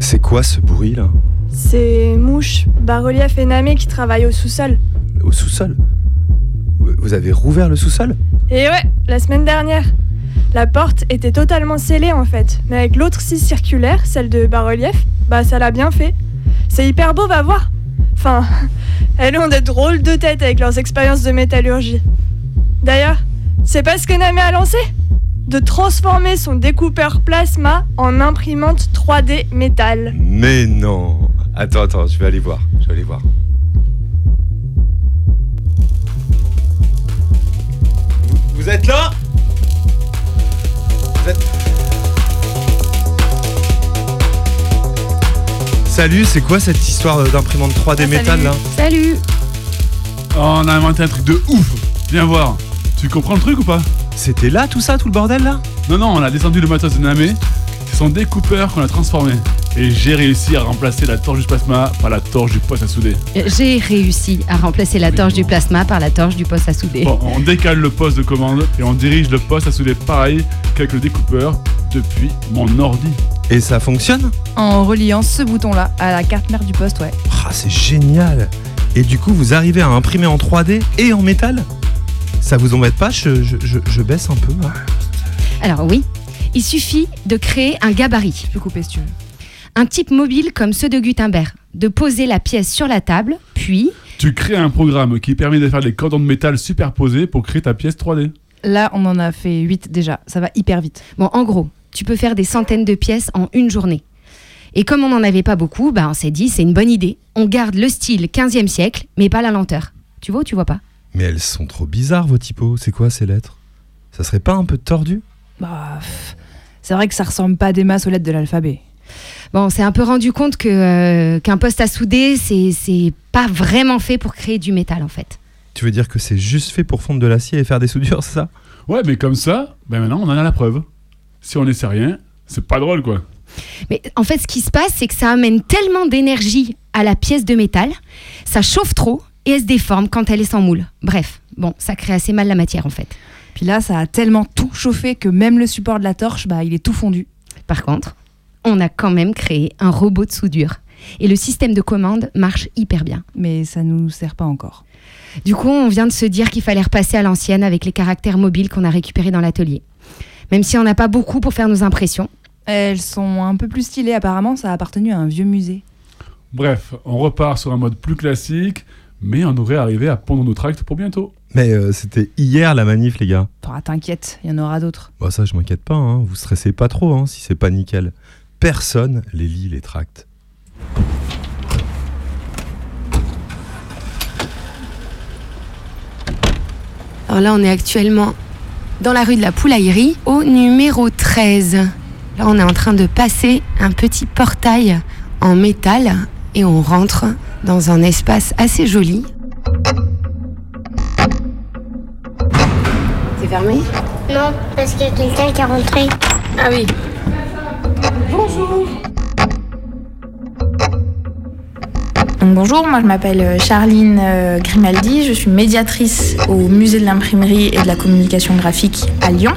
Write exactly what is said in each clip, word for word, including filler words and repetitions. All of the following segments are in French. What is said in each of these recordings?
C'est quoi ce bruit là ? C'est Mouche, bas-relief et Namé qui travaillent au sous-sol. Au sous-sol ? Vous avez rouvert le sous-sol ? Et ouais, la semaine dernière. La porte était totalement scellée en fait, mais avec l'autre scie circulaire, celle de bas-relief, bah ça l'a bien fait. C'est hyper beau, va voir. Enfin, elles ont des drôles de têtes avec leurs expériences de métallurgie. D'ailleurs, c'est pas ce que Namé a lancé ? De transformer son découpeur plasma en imprimante trois D métal. Mais non. Attends, attends, je vais aller voir. Je vais aller voir. Vous, vous êtes là ? Vous êtes... Salut, c'est quoi cette histoire d'imprimante trois D ah, métal là ? Salut. Oh, on a inventé un truc de ouf. Viens voir. Tu comprends le truc ou pas ? C'était là tout ça, tout le bordel là ? Non, non, on a descendu le matos de Namé. C'est son découpeur qu'on a transformé. Et j'ai réussi à remplacer la torche du plasma par la torche du poste à souder. J'ai réussi à remplacer la torche du plasma par la torche du poste à souder. Bon, on décale le poste de commande et on dirige le poste à souder pareil qu'avec le découpeur depuis mon ordi. Et ça fonctionne ? En reliant ce bouton-là à la carte mère du poste, ouais. Ah, c'est génial ! Et du coup, vous arrivez à imprimer en trois D et en métal ? Ça vous embête pas ? Je, je, je, je baisse un peu. Hein. Alors oui, il suffit de créer un gabarit. Je peux couper si tu veux. Un type mobile comme ceux de Gutenberg. De poser la pièce sur la table, puis... Tu crées un programme qui permet de faire des cordons de métal superposés pour créer ta pièce trois D. Là, on en a fait huit déjà. Ça va hyper vite. Bon, en gros, tu peux faire des centaines de pièces en une journée. Et comme on n'en avait pas beaucoup, bah on s'est dit, c'est une bonne idée. On garde le style quinzième siècle, mais pas la lenteur. Tu vois ou tu vois pas ? Mais elles sont trop bizarres, vos typos. C'est quoi ces lettres ? Ça serait pas un peu tordu ? Bah, pff, c'est vrai que ça ressemble pas des masses aux lettres de l'alphabet. Bon, on s'est un peu rendu compte que, euh, qu'un poste à souder, c'est, c'est pas vraiment fait pour créer du métal, en fait. Tu veux dire que c'est juste fait pour fondre de l'acier et faire des soudures, c'est ça ? Ouais, mais comme ça, ben maintenant, on en a la preuve. Si on n'essaie rien, c'est pas drôle, quoi. Mais en fait, ce qui se passe, c'est que ça amène tellement d'énergie à la pièce de métal, ça chauffe trop et elle se déforme quand elle est sans moule. Bref, bon, ça crée assez mal la matière, en fait. Puis là, ça a tellement tout chauffé que même le support de la torche, bah, il est tout fondu. Par contre, on a quand même créé un robot de soudure. Et le système de commande marche hyper bien. Mais ça nous sert pas encore. Du coup, on vient de se dire qu'il fallait repasser à l'ancienne avec les caractères mobiles qu'on a récupérés dans l'atelier. Même si on n'a pas beaucoup pour faire nos impressions. Elles sont un peu plus stylées. Apparemment, ça a appartenu à un vieux musée. Bref, on repart sur un mode plus classique, mais on devrait arriver à pondre nos tracts pour bientôt. Mais euh, c'était hier la manif, les gars. Oh, t'inquiète, il y en aura d'autres. Bah ça, je m'inquiète pas, hein. Vous stressez pas trop hein, si c'est pas nickel. Personne les lit, les tracts. Alors là, on est actuellement dans la rue de la Poulaillerie, au numéro treize. Là, on est en train de passer un petit portail en métal et on rentre dans un espace assez joli. C'est fermé ? Non, parce qu'il y a quelqu'un qui est rentré. Ah oui. Bonjour. Donc bonjour, moi je m'appelle Charline euh, Grimaldi, je suis médiatrice au musée de l'imprimerie et de la communication graphique à Lyon.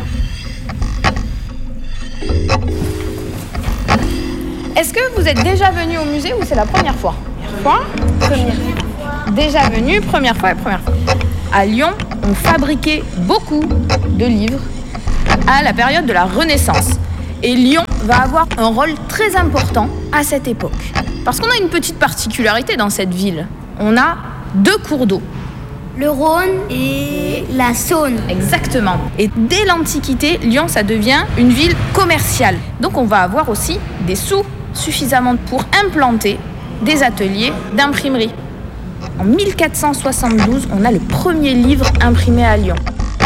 Est-ce que vous êtes déjà venu au musée ou c'est la première fois ? Première fois ? Première fois. Déjà venu, première fois et première fois. À Lyon, on fabriquait beaucoup de livres à la période de la Renaissance. Et Lyon va avoir un rôle très important à cette époque. Parce qu'on a une petite particularité dans cette ville. On a deux cours d'eau. Le Rhône et la Saône. Exactement. Et dès l'Antiquité, Lyon, ça devient une ville commerciale. Donc on va avoir aussi des sous suffisamment pour implanter des ateliers d'imprimerie. En mille quatre cent soixante-douze, on a le premier livre imprimé à Lyon.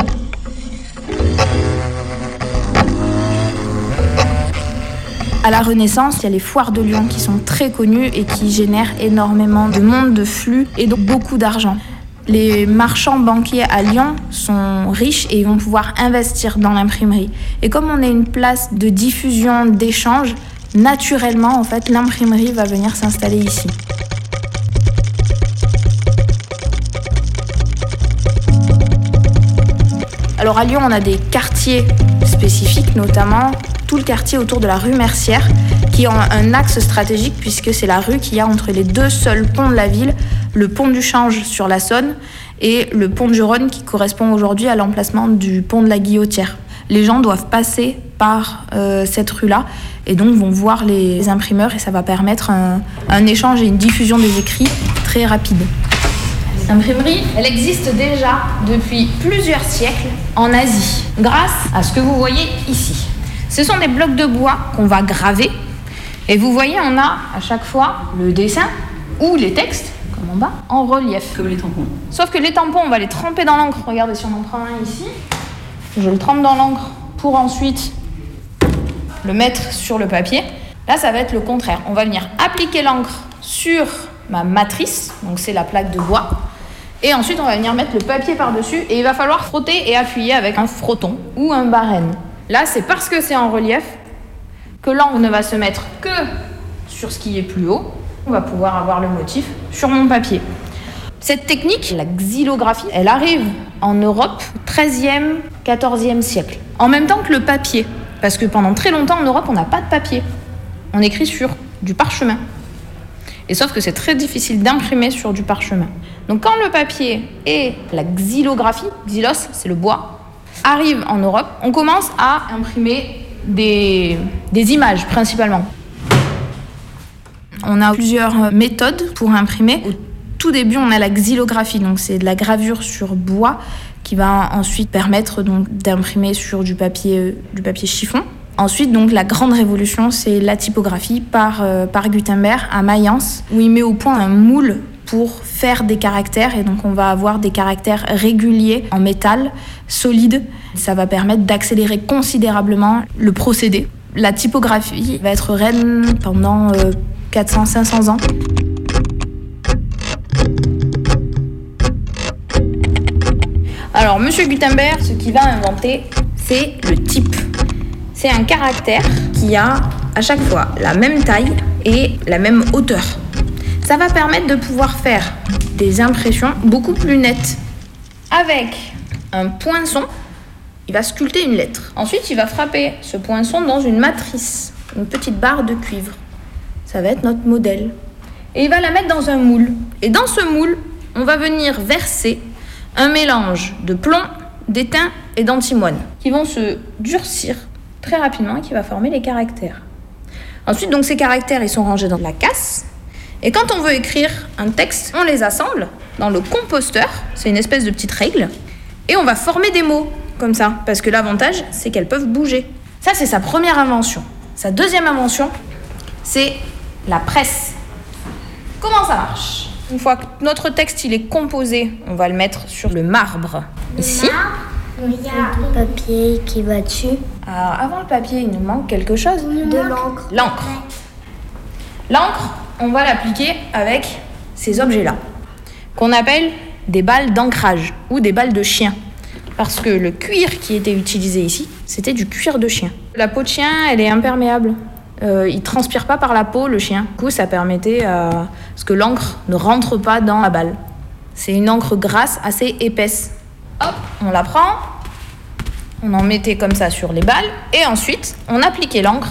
À la Renaissance, il y a les foires de Lyon qui sont très connues et qui génèrent énormément de monde, de flux et donc beaucoup d'argent. Les marchands banquiers à Lyon sont riches et ils vont pouvoir investir dans l'imprimerie. Et comme on est une place de diffusion, d'échange, naturellement, en fait, l'imprimerie va venir s'installer ici. Alors à Lyon, on a des quartiers spécifiques, notamment tout le quartier autour de la rue Mercière, qui ont un axe stratégique puisque c'est la rue qu'il y a entre les deux seuls ponts de la ville, le pont du Change sur la Saône et le pont du Rhône qui correspond aujourd'hui à l'emplacement du pont de la Guillotière. Les gens doivent passer par euh, cette rue-là et donc vont voir les imprimeurs et ça va permettre un, un échange et une diffusion des écrits très rapide. L'imprimerie, elle existe déjà depuis plusieurs siècles en Asie, grâce à ce que vous voyez ici. Ce sont des blocs de bois qu'on va graver et vous voyez, on a à chaque fois le dessin ou les textes, comme en bas, en relief. Comme les tampons. Sauf que les tampons, on va les tremper dans l'encre. Regardez, si on en prend un ici, je le trempe dans l'encre pour ensuite le mettre sur le papier. Là, ça va être le contraire. On va venir appliquer l'encre sur ma matrice, donc c'est la plaque de bois. Et ensuite, on va venir mettre le papier par-dessus et il va falloir frotter et appuyer avec un frotton ou un barrène. Là, c'est parce que c'est en relief que l'encre ne va se mettre que sur ce qui est plus haut. On va pouvoir avoir le motif sur mon papier. Cette technique, la xylographie, elle arrive en Europe au treizième, quatorzième siècle. En même temps que le papier. Parce que pendant très longtemps en Europe, on n'a pas de papier. On écrit sur du parchemin. Et sauf que c'est très difficile d'imprimer sur du parchemin. Donc quand le papier et la xylographie, xylos, c'est le bois, arrive en Europe, on commence à imprimer des, des images principalement. On a plusieurs méthodes pour imprimer. Au tout début, on a la xylographie, donc c'est de la gravure sur bois qui va ensuite permettre donc d'imprimer sur du papier, du papier chiffon. Ensuite, donc, la grande révolution, c'est la typographie par, euh, par Gutenberg à Mayence, où il met au point un moule pour faire des caractères. Et donc, on va avoir des caractères réguliers en métal, solides. Ça va permettre d'accélérer considérablement le procédé. La typographie va être reine pendant euh, quatre cents à cinq cents ans. Alors, Monsieur Gutenberg, ce qu'il va inventer, c'est le type. C'est un caractère qui a à chaque fois la même taille et la même hauteur. Ça va permettre de pouvoir faire des impressions beaucoup plus nettes. Avec un poinçon, il va sculpter une lettre. Ensuite, il va frapper ce poinçon dans une matrice, une petite barre de cuivre. Ça va être notre modèle. Et il va la mettre dans un moule. Et dans ce moule, on va venir verser un mélange de plomb, d'étain et d'antimoine qui vont se durcir très rapidement et qui va former les caractères. Ensuite, donc, ces caractères, ils sont rangés dans la casse. Et quand on veut écrire un texte, on les assemble dans le composteur. C'est une espèce de petite règle. Et on va former des mots comme ça. Parce que l'avantage, c'est qu'elles peuvent bouger. Ça, c'est sa première invention. Sa deuxième invention, c'est la presse. Comment ça marche ? Une fois que notre texte il est composé, on va le mettre sur le marbre. Ici. Il y a le papier qui va dessus. Alors, avant le papier, il nous manque quelque chose. De l'encre. L'encre. L'encre, on va l'appliquer avec ces objets-là, qu'on appelle des balles d'ancrage ou des balles de chien. Parce que le cuir qui était utilisé ici, c'était du cuir de chien. La peau de chien, elle est imperméable. Euh, il ne transpire pas par la peau, le chien. Du coup, ça permettait à euh, ce que l'encre ne rentre pas dans la balle. C'est une encre grasse, assez épaisse. Hop, on la prend, on en mettait comme ça sur les balles, et ensuite, on appliquait l'encre.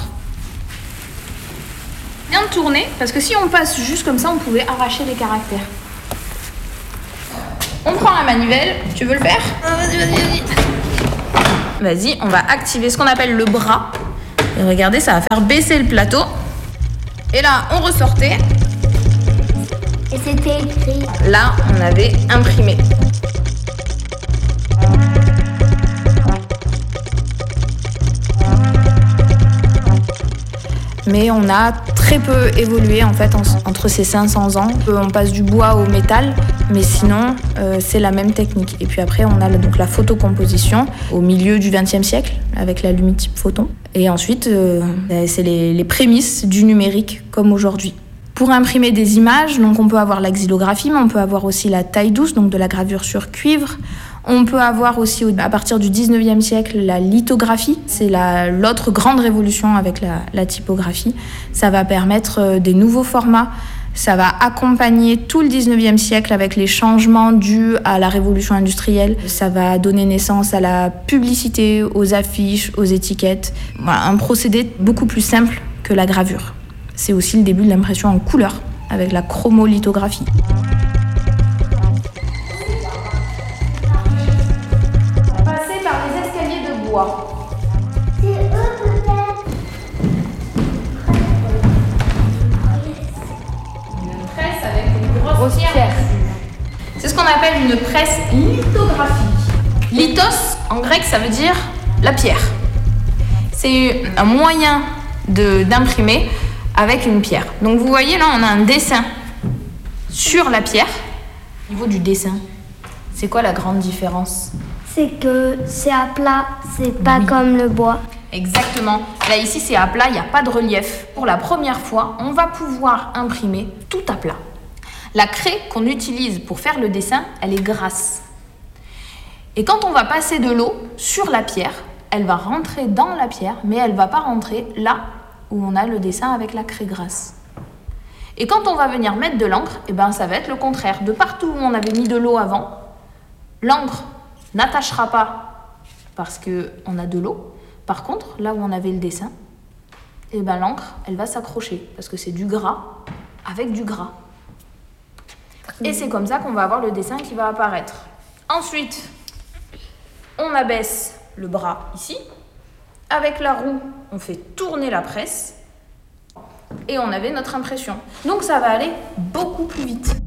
Bien tourner, parce que si on passe juste comme ça, on pouvait arracher les caractères. On prend la manivelle, tu veux le faire ? Vas-y, vas-y, vas-y. Vas-y, on va activer ce qu'on appelle le bras. Et regardez, ça va faire baisser le plateau. Et là, on ressortait. Et c'était écrit. Là, on avait imprimé. Mais on a très peu évolué en fait en, entre ces cinq cents ans. On passe du bois au métal, mais sinon euh, c'est la même technique. Et puis après on a donc la photocomposition au milieu du vingtième siècle avec la lumitype photon. Et ensuite euh, c'est les, les prémices du numérique comme aujourd'hui. Pour imprimer des images, donc on peut avoir la xylographie, mais on peut avoir aussi la taille douce, donc de la gravure sur cuivre. On peut avoir aussi, à partir du dix-neuvième siècle, la lithographie. C'est la, l'autre grande révolution avec la, la typographie. Ça va permettre des nouveaux formats. Ça va accompagner tout le dix-neuvième siècle avec les changements dus à la révolution industrielle. Ça va donner naissance à la publicité, aux affiches, aux étiquettes. Voilà, un procédé beaucoup plus simple que la gravure. C'est aussi le début de l'impression en couleur, avec la chromolithographie. Passer par les escaliers de bois. C'est eux peut-être. Une presse avec une grosse pierre. C'est ce qu'on appelle une presse lithographique. Lithos, en grec, ça veut dire la pierre. C'est un moyen de, d'imprimer avec une pierre. Donc vous voyez là, on a un dessin sur la pierre. Au niveau du dessin, c'est quoi la grande différence? C'est que c'est à plat, c'est pas oui. Comme le bois. Exactement. Là ici c'est à plat, il n'y a pas de relief. Pour la première fois, on va pouvoir imprimer tout à plat. La craie qu'on utilise pour faire le dessin, elle est grasse. Et quand on va passer de l'eau sur la pierre, elle va rentrer dans la pierre, mais elle ne va pas rentrer là où on a le dessin avec la craie grasse. Et quand on va venir mettre de l'encre, eh ben, ça va être le contraire. De partout où on avait mis de l'eau avant, l'encre n'attachera pas parce qu'on a de l'eau. Par contre, là où on avait le dessin, eh ben, l'encre, elle va s'accrocher parce que c'est du gras avec du gras. Et c'est comme ça qu'on va avoir le dessin qui va apparaître. Ensuite, on abaisse le bras ici. Avec la roue, on fait tourner la presse. Et on avait notre impression. Donc ça va aller beaucoup plus vite.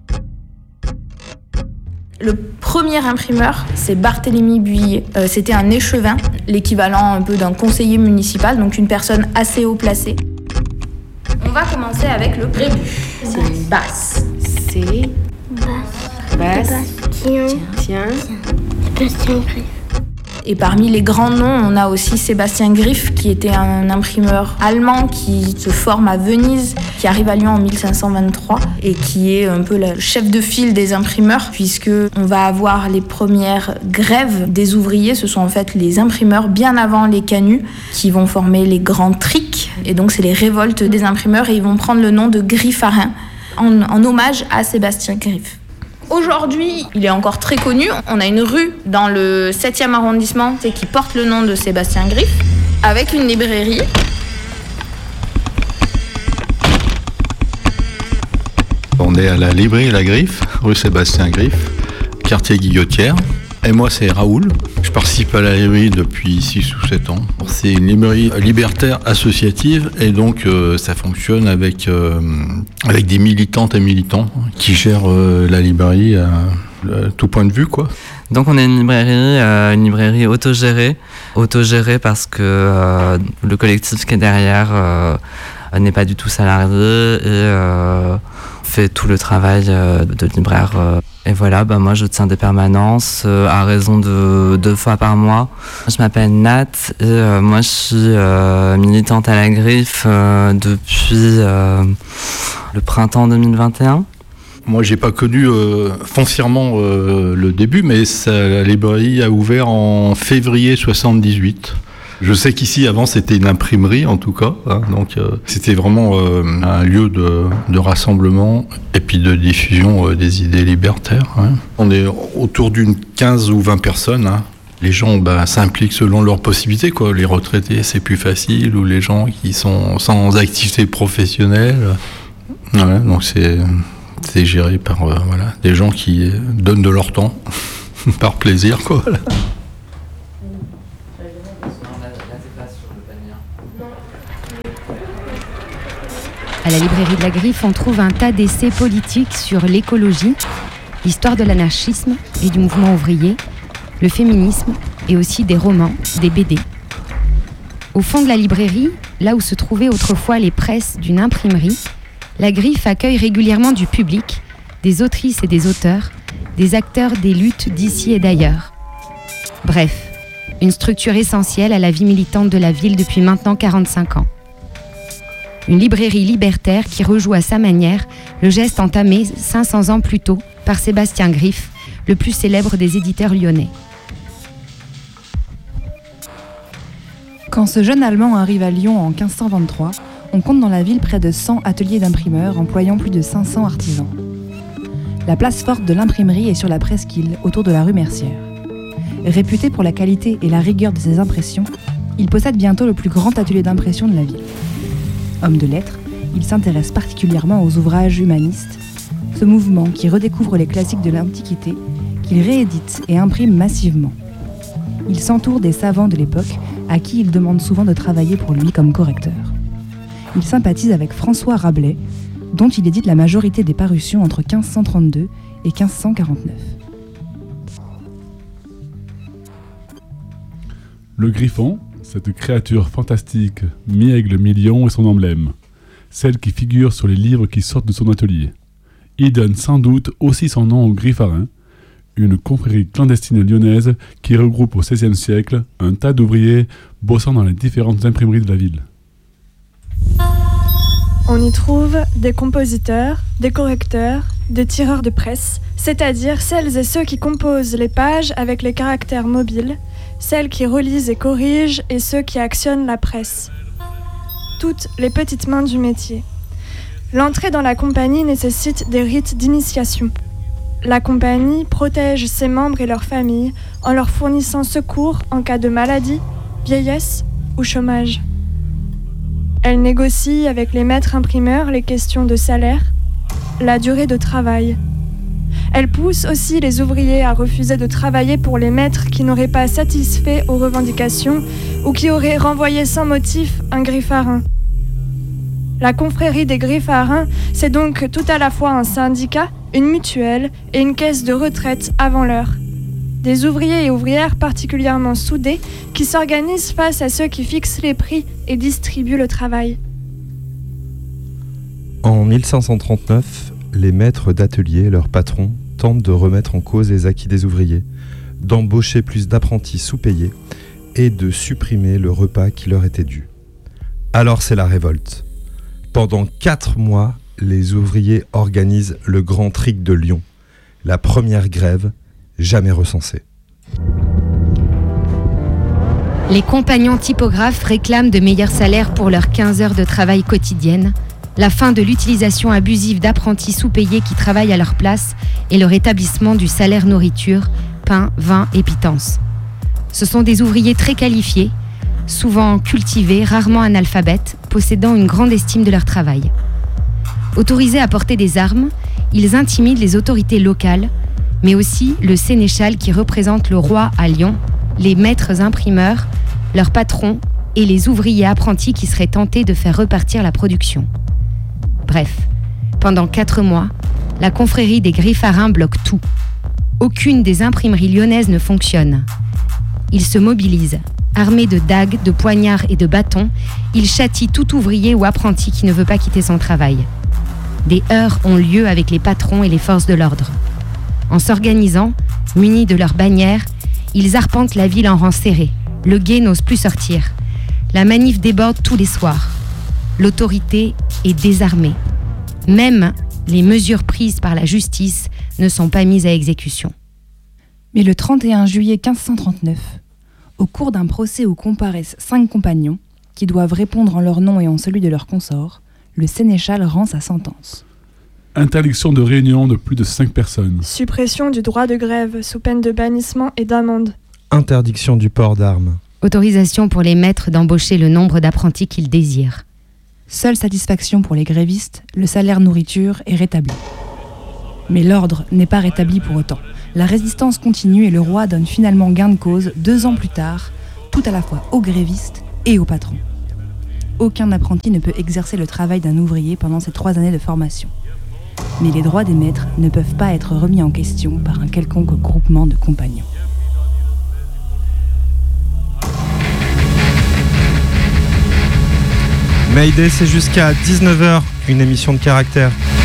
Le premier imprimeur, c'est Barthélemy Buillet. Euh, c'était un échevin, l'équivalent un peu d'un conseiller municipal, donc une personne assez haut placée. On va commencer avec le grébus. C'est une basse. C'est... Basse. Basse. Tiens. Tiens. Sébastien Griffe. Et parmi les grands noms, on a aussi Sébastien Griffe, qui était un imprimeur allemand qui se forme à Venise, qui arrive à Lyon en mille cinq cent vingt-trois et qui est un peu le chef de file des imprimeurs, puisque on va avoir les premières grèves des ouvriers. Ce sont en fait les imprimeurs bien avant les canuts qui vont former les grands trics. Et donc c'est les révoltes des imprimeurs et ils vont prendre le nom de griffarins en, en hommage à Sébastien Griffe. Aujourd'hui, il est encore très connu. On a une rue dans le septième arrondissement qui porte le nom de Sébastien Griffe, avec une librairie. On est à la librairie La Griffe, rue Sébastien Griffe, quartier Guillotière. Et moi, c'est Raoul. Je participe à la librairie depuis six ou sept ans. C'est une librairie libertaire associative et donc euh, ça fonctionne avec, euh, avec des militantes et militants qui gèrent euh, la librairie à, à tout point de vue, quoi. Donc on est une librairie, euh, une librairie autogérée. Autogérée parce que euh, le collectif qui est derrière euh, n'est pas du tout salarié et euh, fait tout le travail euh, de libraire. Euh. Et voilà, bah moi je tiens des permanences euh, à raison de deux fois par mois. Je m'appelle Nat et euh, moi je suis euh, militante à la Griffe euh, depuis euh, le printemps deux mille vingt et un. Moi j'ai pas connu euh, foncièrement euh, le début, mais ça, la librairie a ouvert en février soixante-dix-huit. Je sais qu'ici, avant, c'était une imprimerie, en tout cas. Hein, donc, euh, c'était vraiment euh, un lieu de, de rassemblement et puis de diffusion euh, des idées libertaires. Hein. On est autour d'une quinze ou vingt personnes. Hein. Les gens bah, s'impliquent selon leurs possibilités, quoi. Les retraités, c'est plus facile, ou les gens qui sont sans activité professionnelle. Ouais, donc, c'est, c'est géré par euh, voilà, des gens qui donnent de leur temps, par plaisir, quoi. Voilà. À la librairie de la Griffe, on trouve un tas d'essais politiques sur l'écologie, l'histoire de l'anarchisme et du mouvement ouvrier, le féminisme et aussi des romans, des B D. Au fond de la librairie, là où se trouvaient autrefois les presses d'une imprimerie, la Griffe accueille régulièrement du public, des autrices et des auteurs, des acteurs des luttes d'ici et d'ailleurs. Bref, une structure essentielle à la vie militante de la ville depuis maintenant quarante-cinq ans. Une librairie libertaire qui rejoue à sa manière le geste entamé cinq cents ans plus tôt par Sébastien Griffe, le plus célèbre des éditeurs lyonnais. Quand ce jeune Allemand arrive à Lyon en quinze cent vingt-trois, on compte dans la ville près de cent ateliers d'imprimeurs employant plus de cinq cents artisans. La place forte de l'imprimerie est sur la presqu'île, autour de la rue Mercière. Réputé pour la qualité et la rigueur de ses impressions, il possède bientôt le plus grand atelier d'impression de la ville. Homme de lettres, il s'intéresse particulièrement aux ouvrages humanistes, ce mouvement qui redécouvre les classiques de l'Antiquité, qu'il réédite et imprime massivement. Il s'entoure des savants de l'époque, à qui il demande souvent de travailler pour lui comme correcteur. Il sympathise avec François Rabelais, dont il édite la majorité des parutions entre quinze cent trente-deux et quinze cent quarante-neuf. Le griffon, cette créature fantastique, mi-aigle, mi-lion est son emblème, celle qui figure sur les livres qui sortent de son atelier. Il donne sans doute aussi son nom au Griffarin, une confrérie clandestine lyonnaise qui regroupe au seizième siècle un tas d'ouvriers bossant dans les différentes imprimeries de la ville. On y trouve des compositeurs, des correcteurs, des tireurs de presse, c'est-à-dire celles et ceux qui composent les pages avec les caractères mobiles, celles qui relisent et corrigent et ceux qui actionnent la presse. Toutes les petites mains du métier. L'entrée dans la compagnie nécessite des rites d'initiation. La compagnie protège ses membres et leurs familles en leur fournissant secours en cas de maladie, vieillesse ou chômage. Elle négocie avec les maîtres imprimeurs les questions de salaire, la durée de travail. Elle pousse aussi les ouvriers à refuser de travailler pour les maîtres qui n'auraient pas satisfait aux revendications ou qui auraient renvoyé sans motif un griffarin. La confrérie des griffarins, c'est donc tout à la fois un syndicat, une mutuelle et une caisse de retraite avant l'heure. Des ouvriers et ouvrières particulièrement soudés qui s'organisent face à ceux qui fixent les prix et distribuent le travail. En mille cinq cent trente-neuf, les maîtres d'atelier et leurs patrons tentent de remettre en cause les acquis des ouvriers, d'embaucher plus d'apprentis sous-payés et de supprimer le repas qui leur était dû. Alors c'est la révolte. Pendant quatre mois, les ouvriers organisent le Grand Tric de Lyon, la première grève jamais recensée. Les compagnons typographes réclament de meilleurs salaires pour leurs quinze heures de travail quotidiennes, la fin de l'utilisation abusive d'apprentis sous-payés qui travaillent à leur place et le rétablissement du salaire nourriture, pain, vin et pitance. Ce sont des ouvriers très qualifiés, souvent cultivés, rarement analphabètes, possédant une grande estime de leur travail. Autorisés à porter des armes, ils intimident les autorités locales, mais aussi le sénéchal qui représente le roi à Lyon, les maîtres imprimeurs, leurs patrons et les ouvriers apprentis qui seraient tentés de faire repartir la production. Bref, pendant quatre mois, la confrérie des griffarins bloque tout. Aucune des imprimeries lyonnaises ne fonctionne. Ils se mobilisent. Armés de dagues, de poignards et de bâtons, ils châtient tout ouvrier ou apprenti qui ne veut pas quitter son travail. Des heurts ont lieu avec les patrons et les forces de l'ordre. En s'organisant, munis de leurs bannières, ils arpentent la ville en rang serré. Le guet n'ose plus sortir. La manif déborde tous les soirs. L'autorité est désarmée. Même les mesures prises par la justice ne sont pas mises à exécution. Mais le trente et un juillet quinze cent trente-neuf, au cours d'un procès où comparaissent cinq compagnons, qui doivent répondre en leur nom et en celui de leurs consorts, le sénéchal rend sa sentence. Interdiction de réunion de plus de cinq personnes. Suppression du droit de grève sous peine de bannissement et d'amende. Interdiction du port d'armes. Autorisation pour les maîtres d'embaucher le nombre d'apprentis qu'ils désirent. Seule satisfaction pour les grévistes, le salaire nourriture est rétabli. Mais l'ordre n'est pas rétabli pour autant. La résistance continue et le roi donne finalement gain de cause deux ans plus tard, tout à la fois aux grévistes et aux patrons. Aucun apprenti ne peut exercer le travail d'un ouvrier pendant ces trois années de formation. Mais les droits des maîtres ne peuvent pas être remis en question par un quelconque groupement de compagnons. Mayday, c'est jusqu'à dix-neuf heures, une émission de caractère.